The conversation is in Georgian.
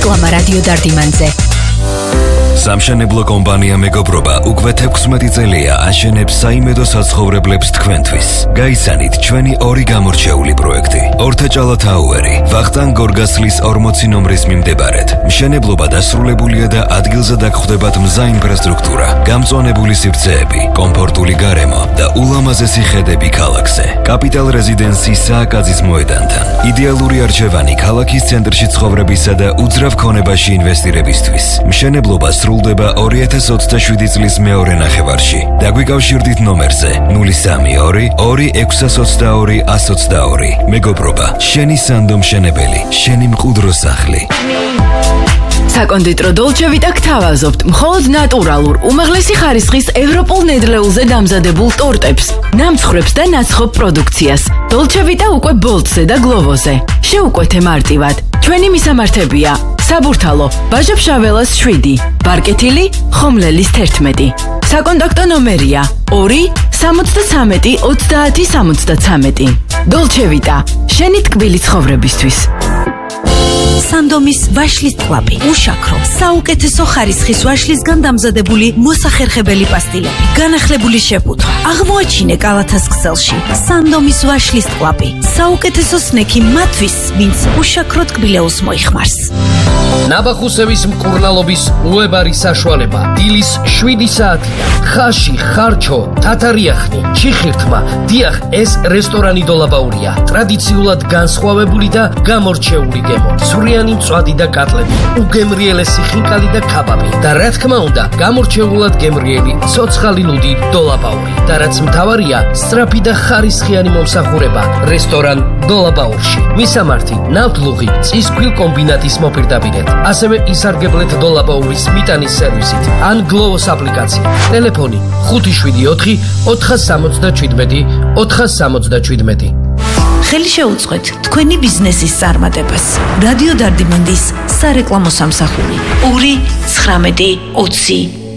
რეკლამა რადიო დარდიმანზე. სამშენებლო კომპანია მეგობრობა უკვე 16 წელია აშენებს საიმედო საცხოვრებლებს თქვენთვის. გაიცანით ჩვენი ორი გამორჩეული პროექტი. ორთაჭალა თაუერი, ვახტანგ გორგასლის 40 ნომრის მიმდებარედ. მშენებლობა დასრულებულია და ადგილზე დაგხვდებათ მზა ინფრასტრუქტურა, გამწვანებული სივრცეები, კომფორტული გარემო და ულამაზესი ხედები ქალაქზე. კაპიტალ რეზიდენსი სააკაძის მოედანთან. იდეალური არჩევანი ქალაქის ცენტრში ცხოვრებისა და უძრავ ქონებაში ინვესტირებისთვის. მშენებლობა სრულდება 2027 წლის მეორე ნახევარში. დაგვიკავშირდით ნომერზე 032 2622 122. მეგობრობა, შენი სანდო მშენებელი, შენი მყუდრო სახლი. საკონდიტრო დოლჩე ვიტა გთავაზობთ მხოლოდ ნატურალურ, უმაღლესი ხარისხის ევროპულ ნედლეულზე დამზადებულ ტორტებს, ნამცხრებს და ნაცხობ პროდუქციას. დოლჩე ვიტა უკვე ბოლტზე და გლოვოზე. შეუკვეთე მარტივად. ჩვენი მისამართებია: საბურთალო, ბაჟაფშაველას 7, ბარკეთილი, ხომლელის 11. საკონტაქტო ნომერია 2 73 30 73. დოლჩე ვიტა, შენი ტკბილი ცხოვრებისთვის. სანდომის ვაშლის ტყლაპი, უშაქრო, საუკეთესო ხარისხის ვაშლისგან დამზადებული მოსახერხებელი პასტილები, განახლებული შეფუთვა. აღმოაჩინე კალათას ქსელში. სანდომის ვაშლის ტყლაპი, საუკეთესო სნექი მათთვის, ვინც უშაქრო ტკბილეულს მოიხმარს. ნაბახუსევის მკურნალობის უებარი საშუალება. დილის 7 საათია. ხაში, ხარჩო, თათარიახნი, ჩიხირთმა. დიახ, ეს რესტორანი დოლაბაურია. ტრადიციულად განსხვავებული და გამორჩეული გემო. სვრიანი მწვადი და კატლები, უგემრიელესი ხინკალი და ქაბაბი. და რა თქმა უნდა, გამორჩეულად გემრიელი ცოცხალი ლუდი დოლაბაური. და რაც მთავარია, სწრაფი და ხარისხიანი მომსახურება რესტორან დოლაბაურში. მისამართი: ნავთლუღი, წისქვილ კომბინატის მოპირდაპირედ. ასევე ისარგებლეთ დოლაბაურის მიტანის სერვისით ან გლოვოს აპლიკაციით. ტელეფონი 574 477 477. ხელი შეუწყეთ თქვენი ბიზნესის წარმატებას. რადიო დარდიმანდის სარეკლამო სამსახური 2 19 20